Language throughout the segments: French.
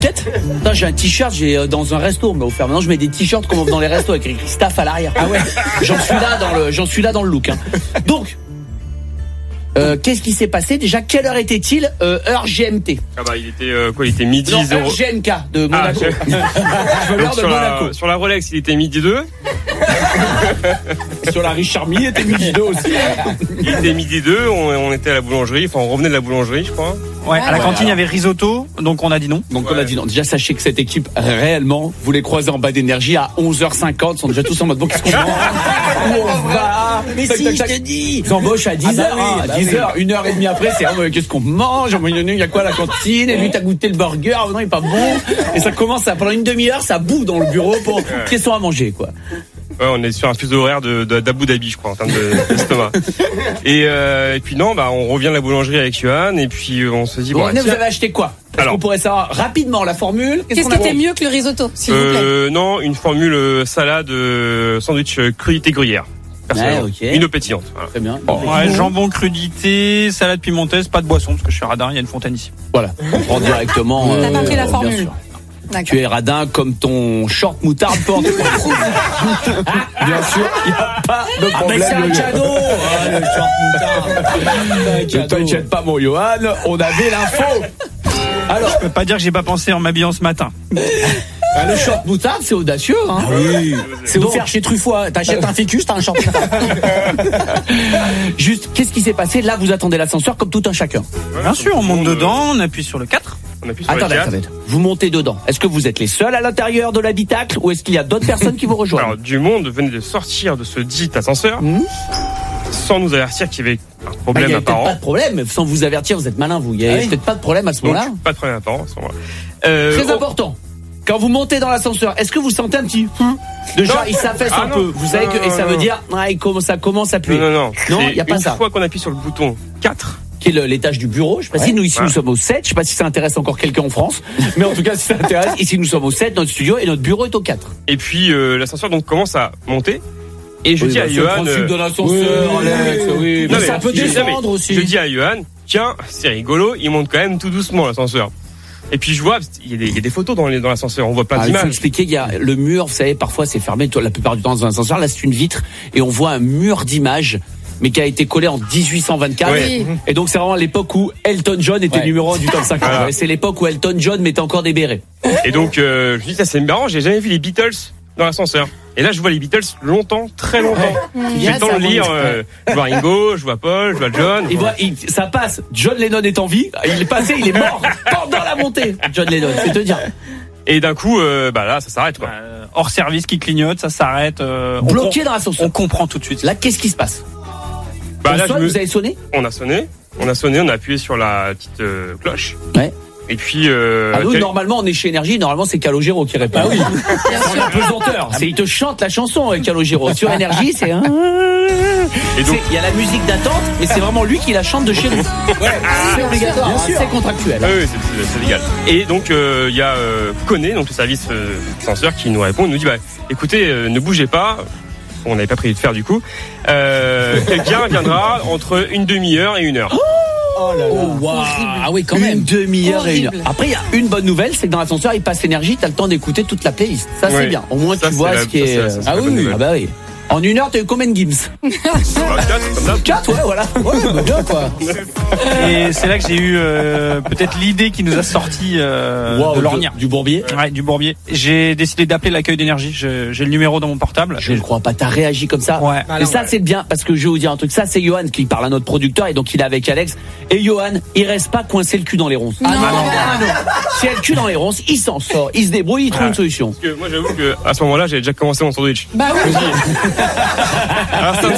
casquette. Putain, j'ai un t-shirt, j'ai dans un resto, on m'a offert. Maintenant, je mets des t-shirts comme dans les restos avec écrit staff à l'arrière. Ah ouais. J'en suis là dans le look. Hein. Donc, qu'est-ce qui s'est passé déjà? Quelle heure était-il? Heure GMT. Ah bah il était midi 0. Heure GMK de Monaco. Donc, sur la Rolex, il était midi 2. Sur la Richard Mille, il était midi 2 aussi. Il était midi 2, on était à la boulangerie, enfin on revenait de la boulangerie, je crois. Ouais, à la cantine, il y avait risotto, donc on a dit non. Donc on a dit non. Déjà, sachez que cette équipe, réellement, vous les croisez en bas d'énergie à 11h50, ils sont déjà tous en mode bon, qu'est-ce qu'on prend? Où on va? Mais tac, si, tac, je tac. te dis. Ils embauchent à 10h, Ah bah oui, 10h, 1h30 après, c'est qu'est-ce qu'on mange? Il y a quoi à la cantine? Et lui, t'as goûté le burger? Non, il est pas bon. Et ça commence pendant une demi-heure, ça boue dans le bureau pour qu'est-ce qu'on va manger, quoi. Ouais, on est sur un fuseau horaire d'Abu Dhabi, je crois, en termes d'estomac. Et puis non, bah on revient de la boulangerie avec Johan, et puis on se dit bon, vous avez acheté quoi? Est-ce qu'on pourrait savoir rapidement la formule? Qu'est-ce qui était mieux que le risotto, s'il vous plaît? Non, une formule salade, sandwich crudité gruyère. Okay. Une eau pétillante. Voilà. Très bien. Bon, ouais, jambon crudité, salade pimenteuse, pas de boisson parce que je suis radin, il y a une fontaine ici. Voilà, on prend directement. T'as pas pris la formule. Bien sûr. Tu es radin comme ton short moutarde porte. Bien sûr, il n'y a pas de problème. Mais c'est un cadeau. Le short moutarde. Ne t'inquiète pas, mon Johan, on avait l'info. Alors, je peux pas dire que j'ai pas pensé en m'habillant ce matin. Le short moutarde, c'est audacieux, hein. Oui. C'est offert chez Truffaut. T'achètes un ficus, t'as un short moutarde. Juste, qu'est-ce qui s'est passé? Là, vous attendez l'ascenseur comme tout un chacun. Bien sûr, on monte dedans, on appuie sur le 4. On appuie sur le 4. Attendez. Vous montez dedans. Est-ce que vous êtes les seuls à l'intérieur de l'habitacle ou est-ce qu'il y a d'autres personnes qui vous rejoignent? Alors, du monde venait de sortir de ce dit ascenseur sans nous avertir qu'il y avait un problème apparent. Pas de problème. Sans vous avertir, vous êtes malin, vous. Il y a peut-être pas de problème à ce moment-là. Pas de problème apparent à ce moment-là. Très important. Quand vous montez dans l'ascenseur, est-ce que vous sentez un petit déjà il s'affaisse un peu. Vous savez que et ça veut dire ça commence à puer. Non, il y a pas ça. Une fois qu'on appuie sur le bouton 4 qui est l'étage du bureau, je sais pas si nous ici nous sommes au 7, je sais pas si ça intéresse encore quelqu'un en France, mais en tout cas si ça intéresse, ici nous sommes au 7, notre studio et notre bureau est au 4. Et puis l'ascenseur donc commence à monter. Et je dis à Johan, Johan, de l'ascenseur, Alex, mais ça peut descendre aussi. Je dis à Johan, tiens, c'est rigolo, il monte quand même tout doucement l'ascenseur. Et puis je vois, il y a des photos dans l'ascenseur, on voit plein d'images. Il faut expliquer, il y a le mur, vous savez, parfois c'est fermé, la plupart du temps dans un ascenseur, là c'est une vitre et on voit un mur d'images, mais qui a été collé en 1824. Oui. Et donc c'est vraiment l'époque où Elton John était numéro 1 du top 50. Voilà. C'est l'époque où Elton John mettait encore des bérets. Et donc je me dis, ça c'est marrant, j'ai jamais vu les Beatles dans l'ascenseur. Et là je vois les Beatles longtemps, très longtemps. J'ai le temps de lire, je vois Ringo, je vois Paul, je vois John. Ça passe, John Lennon est en vie, il est passé, il est mort pendant la montée, John Lennon, c'est te dire. Et d'un coup, là ça s'arrête quoi. Hors service qui clignote, ça s'arrête. Bloqué dans l'ascenseur. On comprend tout de suite. Là, qu'est-ce qui se passe? Vous avez sonné? On a sonné, on a appuyé sur la petite cloche. Ouais. Et puis normalement on est chez Énergie, normalement c'est Calogero qui répond. Ah oui. C'est un pesanteur. Il te chante la chanson Calogero. Sur Énergie, c'est un. Et donc il y a la musique d'attente, mais c'est vraiment lui qui la chante de chez nous. Ouais, c'est obligatoire, bien sûr. C'est contractuel. Oui, c'est légal. Et donc il y a Koné, donc le service ascenseur, qui nous répond, il nous dit écoutez, ne bougez pas. On n'avait pas prévu de faire du coup. Quelqu'un viendra entre une demi-heure et 1 heure. Oh là là. Oh, wow. Ah oui, quand même. Une demi-heure et 1 heure. Après, il y a une bonne nouvelle, c'est que dans l'ascenseur, il passe Énergie, t'as le temps d'écouter toute la playlist. Ça, c'est bien. Au moins, tu vois ce qui est. Ah oui. En 1 heure, t'as eu combien de Gims? 4, ouais, voilà. Ouais, bien, quoi. Et c'est là que j'ai eu peut-être l'idée qui nous a sorti de l'ornière. Du Bourbier. Ouais, du Bourbier. J'ai décidé d'appeler l'accueil d'Énergie. J'ai le numéro dans mon portable. Je ne crois pas. T'as réagi comme ça. Ouais. Mais ça, c'est bien parce que je vais vous dire un truc. Ça, c'est Johan qui parle à notre producteur et donc il est avec Alex. Et Johan, il reste pas coincé le cul dans les ronces. Non. Si il a le cul dans les ronces, il s'en sort. Il se débrouille, il trouve une solution. Parce que moi, j'avoue que à ce moment-là, j'avais déjà commencé mon sandwich. Bah oui. Instinct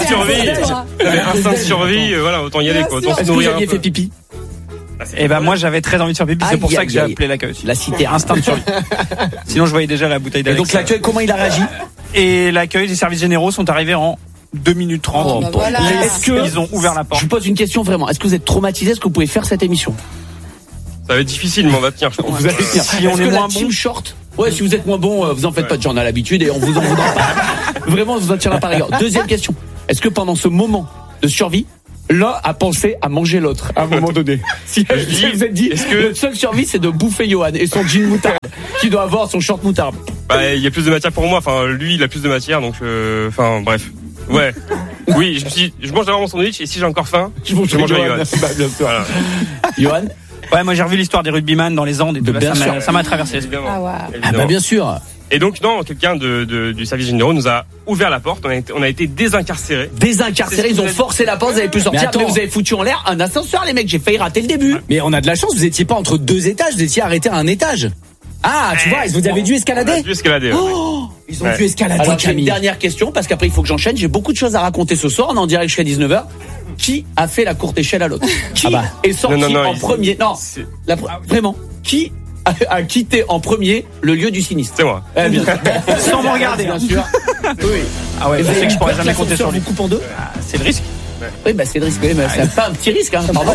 de survie, voilà, autant y aller quoi. Autant se Est-ce que nourrir vous aviez fait pipi? Et moi j'avais très envie de faire pipi, c'est pour ça que j'ai appelé l'accueil aussi. La cité. Instinct de survie. Sinon je voyais déjà la bouteille d'Alex. Et donc l'accueil, comment il a réagi? Et l'accueil des services généraux sont arrivés en 2 minutes 30. Voilà. Est-ce que ils ont ouvert la porte? Je vous pose une question vraiment. Est-ce que vous êtes traumatisé? Est-ce que vous pouvez faire cette émission? Ça va être difficile, mais on va tenir, je pense. Vous allez tenir. Si on est moins bon, short. Ouais, si vous êtes moins bon, vous en faites pas de genre, on a l'habitude et on vous en voudra pas. Vraiment, on vous en tirera par rigueur. Deuxième question. Est-ce que pendant ce moment de survie, l'un a pensé à manger l'autre à un moment donné. Si vous êtes dit, le seul survie, c'est de bouffer Johan et son jean moutarde, qui doit avoir son short moutarde. Bah, il y a plus de matière pour moi. Enfin, lui, il a plus de matière, donc, bref. Ouais. Oui, je mange d'abord mon sandwich et si j'ai encore faim, je mangerai Johan. Bah, bien sûr. Voilà. Johan. Ouais, moi j'ai revu l'histoire des rugbyman dans les Andes et tout, ça m'a traversé. Ah ouais. Ah bah bien sûr. Et donc non, quelqu'un du service généraux nous a ouvert la porte. On a été désincarcérés. Désincarcérés, ils ont forcé la porte, vous avez pu sortir, mais vous avez foutu en l'air un ascenseur, les mecs. J'ai failli rater le début. Mais on a de la chance, vous étiez pas entre 2 étages, vous étiez arrêté à un étage. Ah, tu vois, vous avez dû escalader. On a dû escalader. Ils ont dû escalader. Alors j'ai une dernière question parce qu'après il faut que j'enchaîne. J'ai beaucoup de choses à raconter ce soir. On est en direct jusqu'à 19h. Qui a fait la courte échelle à l'autre? Qui est sorti en premier? Non, vraiment. Qui a quitté en premier le lieu du sinistre? C'est moi. Bien sûr. Sans me regarder, bien sûr. Oui. Ah ouais, je sais que je pourrais jamais compter sur lui. Vous coupe en deux? C'est le risque. Oui, bah c'est le risque. Mais c'est pas un petit risque, hein. Pardon.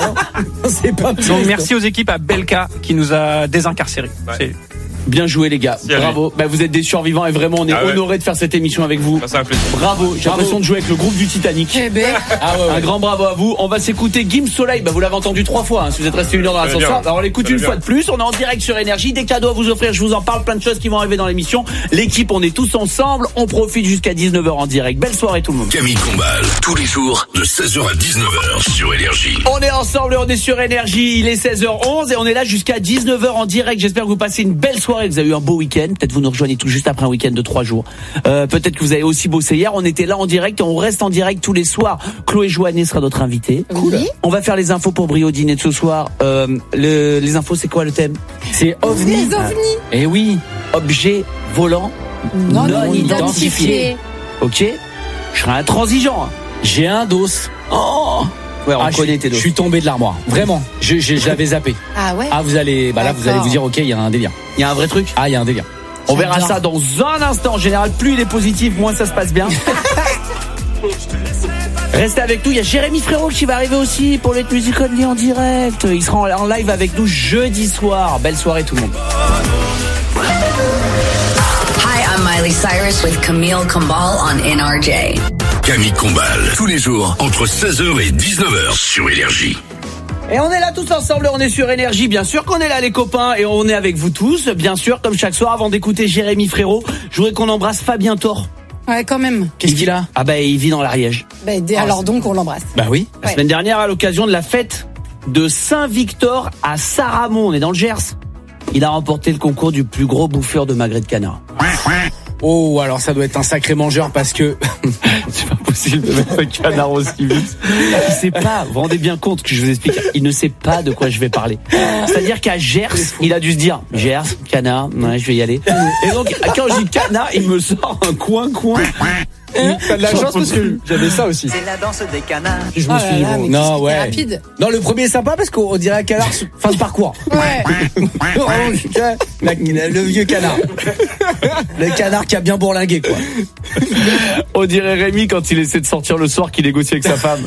C'est pas un petit Donc risque. merci aux équipes à Belka qui nous a désincarcérés. Ouais. Bien joué les gars, bravo. Bah, vous êtes des survivants et vraiment on est honorés de faire cette émission avec vous. Bah, c'est un plaisir. Bravo, j'ai l'impression de jouer avec le groupe du Titanic. Un grand bravo à vous. On va s'écouter Gims Soleil, bah vous l'avez entendu 3 fois hein, si vous êtes resté 1 heure dans l'ascenseur. Alors on l'écoute une fois de plus, on est en direct sur Énergie, des cadeaux à vous offrir, je vous en parle, plein de choses qui vont arriver dans l'émission. L'équipe, on est tous ensemble, on profite jusqu'à 19h en direct. Belle soirée tout le monde. Camille Combal, tous les jours de 16h à 19h sur Énergie. On est ensemble et on est sur Énergie, il est 16h11 et on est là jusqu'à 19h en direct. J'espère que vous passez une belle soirée, que vous avez eu un beau week-end. Peut-être vous nous rejoignez tout juste après un week-end de 3 jours. Peut-être que vous avez aussi bossé hier. On était là en direct et on reste en direct tous les soirs. Chloé Joannet sera notre invitée. Cool. On va faire les infos pour Brio dîner de ce soir. Les infos, c'est quoi le thème? C'est OVNI. Les ovnis. Eh oui. Objet volant Non identifié. Ok. Je serai intransigeant. Hein. J'ai un dos. Oh. Ouais, on connaît tes Je dos. suis tombé de l'armoire. Vraiment. J'avais zappé. Ah ouais. Ah, là, vous allez vous dire, ok, il y a un délire. Il y a un vrai truc. Ah, il y a un délire. On verra ça dans un instant. En général, plus il est positif, moins ça se passe bien. Restez avec nous, il y a Jérémy Frérot qui va arriver aussi pour le Music Only en direct. Il sera en live avec nous jeudi soir. Belle soirée tout le monde. Hi, I'm Miley Cyrus with Camille Combal on NRJ. Camille Combal, tous les jours entre 16h et 19h sur Énergie. Et on est là tous ensemble, on est sur Énergie, bien sûr qu'on est là les copains et on est avec vous tous, bien sûr, comme chaque soir. Avant d'écouter Jérémy Frérot, je voudrais qu'on embrasse Fabien Thor. Ouais, quand même. Qu'est-ce qu'il a? Ah bah il vit dans l'Ariège. Bah, alors donc on l'embrasse. Bah oui. La semaine dernière, à l'occasion de la fête de Saint-Victor à Saramon, on est dans le Gers, il a remporté le concours du plus gros bouffeur de magret de canard. Oh, alors ça doit être un sacré mangeur parce que c'est pas possible de mettre un canard aussi vite. Il sait pas, vous vous rendez bien compte que je vous explique, il ne sait pas de quoi je vais parler. C'est-à-dire qu'à Gers, il a dû se dire Gers, canard, ouais, je vais y aller. Et donc quand je dis canard, il me sort un coin. t'as de la chance parce que j'avais ça aussi. C'est la danse des canards. Je me suis dit, mais bon, non, c'était ouais. rapide. Non, le premier est sympa parce qu'on dirait un canard fin de parcours. Ouais. Le vieux canard. Le canard qui a bien bourlingué, quoi. On dirait Rémi quand il essaie de sortir le soir qu'il négocie avec sa femme.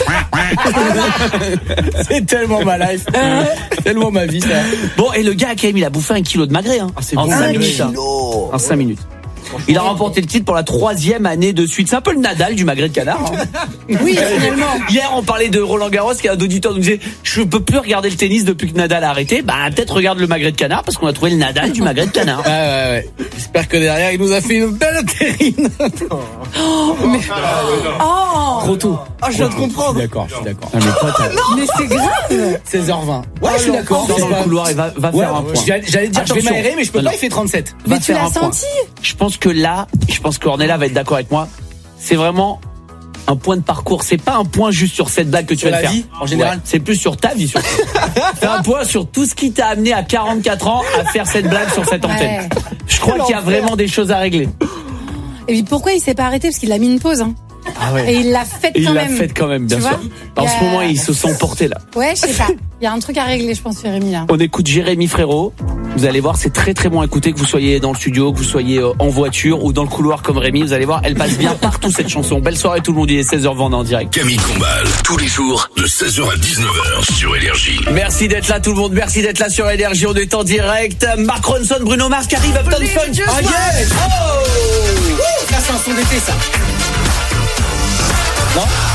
C'est tellement ma life. Tellement ma vie, ça. Bon, et le gars quand même, il a bouffé 1 kilo de magret, hein. En 5 minutes. En 5 minutes. Il a remporté le titre pour la 3e année de suite. C'est un peu le Nadal du magret de canard. Hein. Oui, finalement. Hier, on parlait de Roland Garros, qui est un auditeur nous disait je peux plus regarder le tennis depuis que Nadal a arrêté. Bah, peut-être regarde le magret de canard parce qu'on a trouvé le Nadal du magret de canard. Ouais. J'espère que derrière, il nous a fait une belle terrine. Trop tôt. Je viens de comprendre. Je suis d'accord. Mais c'est grave. 16h20. Ouais, je suis d'accord. Dans le couloir, il va faire un point. J'allais dire, je vais Attention. m'aérer, mais je peux pas, il fait 37. Mais tu l'as senti? Je pense que Ornella va être d'accord avec moi. C'est vraiment un point de parcours. C'est pas un point juste sur cette blague que tu Sur vas la faire. vie, en général. Ouais, c'est plus sur ta vie, surtout. C'est un point sur tout ce qui t'a amené à 44 ans à faire cette blague sur cette antenne. Ouais. Je crois qu'il y a vraiment des choses à régler. Et puis pourquoi il s'est pas arrêté? Parce qu'il a mis une pause, hein. Ah ouais. Et il l'a faite Et quand il l'a même. faite quand même, bien Tu sûr. vois, En ce moment, il se sent porté là. Ouais, je sais pas. Il y a un truc à régler, je pense, Jérémy, là. On écoute Jérémy Frérot. Vous allez voir, c'est très très bon à écouter, que vous soyez dans le studio, que vous soyez en voiture ou dans le couloir comme Rémi. Vous allez voir, elle passe bien partout cette chanson. Belle soirée tout le monde, il est 16h20 en direct. Camille Combal, tous les jours de 16h à 19h sur Énergie. Merci d'être là tout le monde, merci d'être là sur Énergie, on est en direct. Mark Ronson, Bruno Mars qui arrive, Upton Funk. Ah yes! Oh! Ça, c'est un son d'été, ça. Non?